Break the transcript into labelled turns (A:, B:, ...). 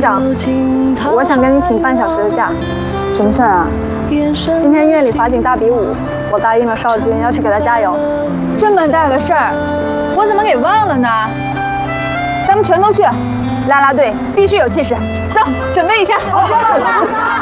A: 长，我想跟你请半小时的假。
B: 什么事儿啊？
A: 今天院里法警大比武，我答应了少军，要去给他加油。
B: 这么大个事儿，我怎么给忘了呢？咱们全都去，啦啦队必须有气势。走，准备一下。好。